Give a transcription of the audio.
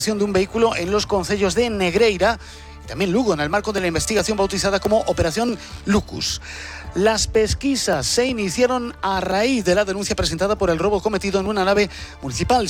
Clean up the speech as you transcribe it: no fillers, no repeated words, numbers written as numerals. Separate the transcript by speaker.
Speaker 1: de un vehículo en los concellos de Negreira y también Lugo, en el marco de la investigación bautizada como Operación Lucus. Las pesquisas se iniciaron a raíz de la denuncia presentada por el robo cometido en una nave municipal.